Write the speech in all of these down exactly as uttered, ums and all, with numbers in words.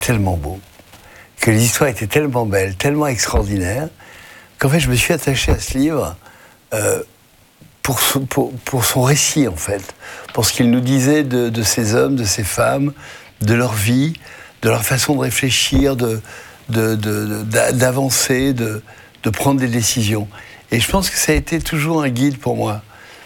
tellement beau, que les histoires étaient tellement belles, tellement extraordinaires, qu'en fait, je me suis attaché à ce livre euh, pour, son, pour, pour son récit, en fait, pour ce qu'il nous disait de, de ces hommes, de ces femmes, de leur vie, de leur façon de réfléchir, de, de, de, de, d'avancer, de, de prendre des décisions. Et je pense que ça a été toujours un guide pour moi.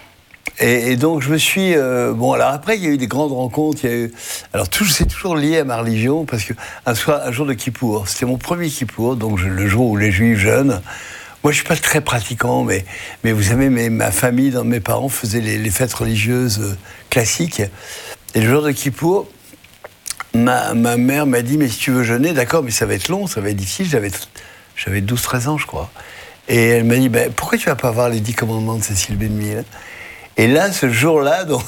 Et, et donc, je me suis... Euh, bon, alors après, il y a eu des grandes rencontres. Il y a eu, alors, tout, c'est toujours lié à ma religion, parce qu'un soir, un jour de Kippour, c'était mon premier Kippour, donc je, le jour où les Juifs jeûnent. Moi, je ne suis pas très pratiquant, mais, mais vous savez, mes, ma famille, dans, mes parents faisaient les, les fêtes religieuses euh, classiques. Et le jour de Kippour, ma, ma mère m'a dit, mais si tu veux jeûner, d'accord, mais ça va être long, ça va être difficile. J'avais, j'avais douze treize ans, je crois. Et elle m'a dit, ben, pourquoi tu ne vas pas voir les dix commandements de Cécile B. DeMille ? Et là, ce jour-là, donc,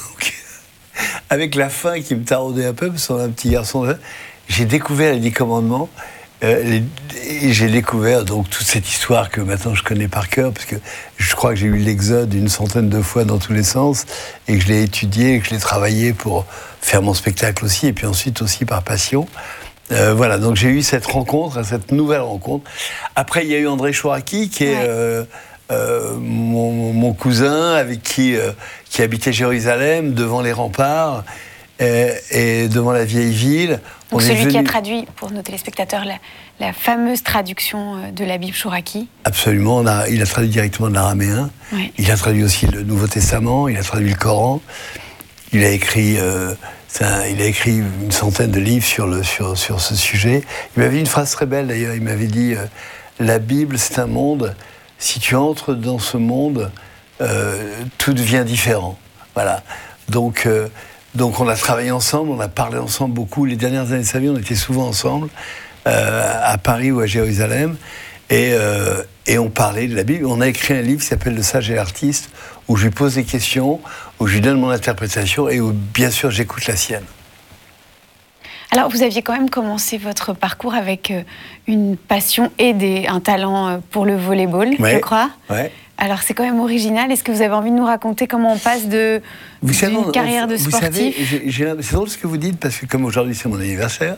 avec la faim qui me taraudait un peu, parce qu'on a un petit garçon, j'ai découvert les dix commandements. Euh, les, et j'ai découvert donc toute cette histoire que maintenant je connais par cœur, parce que je crois que j'ai lu l'Exode une centaine de fois dans tous les sens, et que je l'ai étudié, et que je l'ai travaillé pour faire mon spectacle aussi, et puis ensuite aussi par passion. Euh, voilà, donc j'ai eu cette rencontre, cette nouvelle rencontre. Après, il y a eu André Chouraqui, qui est ouais. euh, euh, mon, mon cousin, avec qui, euh, qui habitait Jérusalem, devant les remparts, et, et devant la vieille ville. Donc celui venu... qui a traduit, pour nos téléspectateurs, la, la fameuse traduction de la Bible Chouraqui. Absolument, on a, il a traduit directement de l'araméen. Oui. Il a traduit aussi le Nouveau Testament, il a traduit le Coran. Il a écrit, euh, un, il a écrit une centaine de livres sur, le, sur, sur ce sujet. Il m'avait dit une phrase très belle d'ailleurs, il m'avait dit euh, « La Bible, c'est un monde, si tu entres dans ce monde, euh, tout devient différent. » Voilà, donc... Euh, Donc on a travaillé ensemble, on a parlé ensemble beaucoup. Les dernières années de sa vie, on était souvent ensemble, euh, à Paris ou à Jérusalem, et, euh, et on parlait de la Bible. On a écrit un livre qui s'appelle Le Sage et l'Artiste, où je lui pose des questions, où je lui donne mon interprétation, et où bien sûr j'écoute la sienne. Alors vous aviez quand même commencé votre parcours avec une passion et des, un talent pour le volleyball, ouais, je crois. Ouais. Alors c'est quand même original. Est-ce que vous avez envie de nous raconter comment on passe de vous savez, d'une carrière de vous sportif savez, j'ai, j'ai, c'est drôle ce que vous dites, parce que comme aujourd'hui c'est mon anniversaire,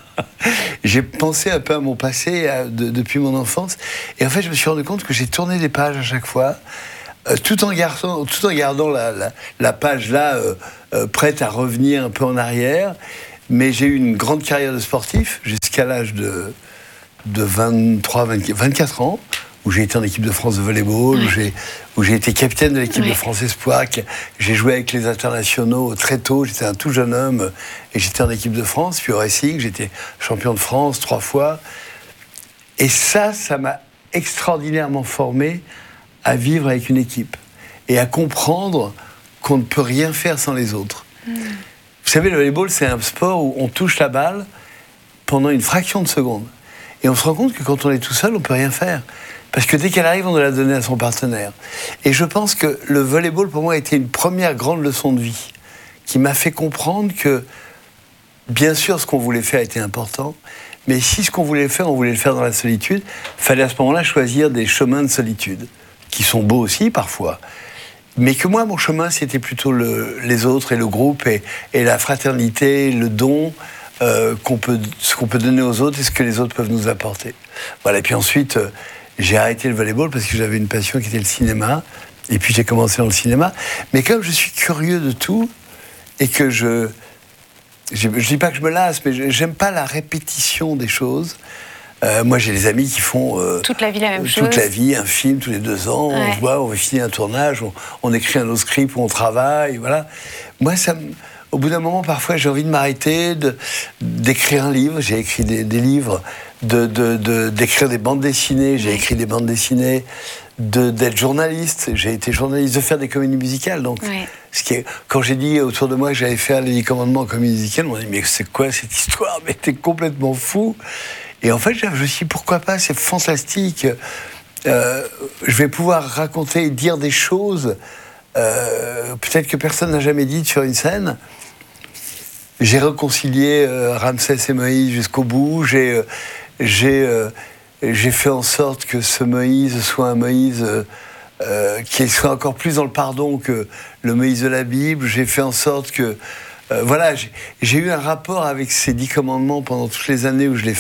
j'ai pensé un peu à mon passé à, de, depuis mon enfance, et en fait je me suis rendu compte que j'ai tourné des pages à chaque fois, euh, tout en gardant, tout en gardant la, la, la page là euh, euh, prête à revenir un peu en arrière. Mais j'ai eu une grande carrière de sportif jusqu'à l'âge de, de vingt-trois, vingt-quatre ans, où j'ai été en équipe de France de volleyball, oui. où, j'ai, où j'ai été capitaine de l'équipe oui. de France Espoir. J'ai joué avec les internationaux très tôt, j'étais un tout jeune homme, et j'étais en équipe de France. Puis au Racing, j'étais champion de France trois fois. Et ça, ça m'a extraordinairement formé à vivre avec une équipe, et à comprendre qu'on ne peut rien faire sans les autres. Mm. Vous savez, le volleyball, c'est un sport où on touche la balle pendant une fraction de seconde. Et on se rend compte que quand on est tout seul, on ne peut rien faire. Parce que dès qu'elle arrive, on doit la donner à son partenaire. Et je pense que le volleyball, pour moi, a été une première grande leçon de vie qui m'a fait comprendre que, bien sûr, ce qu'on voulait faire était important, mais si ce qu'on voulait faire, on voulait le faire dans la solitude, il fallait à ce moment-là choisir des chemins de solitude, qui sont beaux aussi, parfois. Mais que moi, mon chemin, c'était plutôt le, les autres et le groupe et, et la fraternité, le don euh, qu'on peut, ce qu'on peut donner aux autres et ce que les autres peuvent nous apporter. Voilà. Et puis ensuite, euh, j'ai arrêté le volleyball parce que j'avais une passion qui était le cinéma. Et puis j'ai commencé dans le cinéma. Mais comme je suis curieux de tout et que je... Je ne dis pas que je me lasse, mais j'aime pas la répétition des choses. Euh, moi, j'ai des amis qui font euh, toute la vie la même toute chose. Toute la vie, un film tous les deux ans. Ouais. On se voit, on va finir un tournage, on, on écrit un autre script, on travaille, voilà. Moi, ça, au bout d'un moment, parfois, j'ai envie de m'arrêter, de, d'écrire un livre. J'ai écrit des, des livres, de, de, de, d'écrire des bandes dessinées. J'ai écrit des bandes dessinées. De, d'être journaliste. J'ai été journaliste, de faire des comédies musicales. Donc, ouais. ce qui est, quand j'ai dit autour de moi que j'allais faire les commandements en comédie musicale, on m'a dit mais c'est quoi cette histoire? Mais t'es complètement fou. Et en fait, je me suis dit, pourquoi pas, c'est fantastique. Euh, je vais pouvoir raconter et dire des choses euh, peut-être que personne n'a jamais dites sur une scène. J'ai réconcilié euh, Ramsès et Moïse jusqu'au bout. J'ai, euh, j'ai, euh, j'ai fait en sorte que ce Moïse soit un Moïse euh, euh, qui soit encore plus dans le pardon que le Moïse de la Bible. J'ai fait en sorte que euh, voilà, j'ai eu un rapport avec ces dix commandements pendant toutes les années où je l'ai